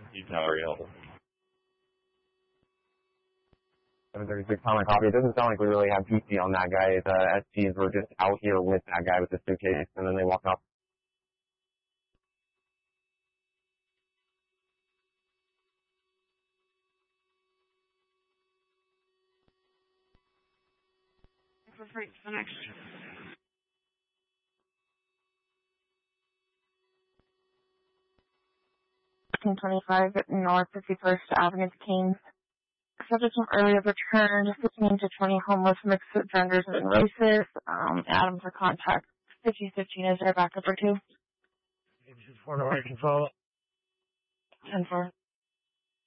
You already helped him. 736 common copy. It doesn't sound like we really have PC on that guy. The STs were just out here with that guy with the suitcase, and then they walked off. For freight for the next. 1525 North 51st Avenue, Kings. Subject from earlier returned, 15 to 20 homeless mixed with genders and races. Adam for contact. 5015 is there backup or two? 4 to right control. 10-4.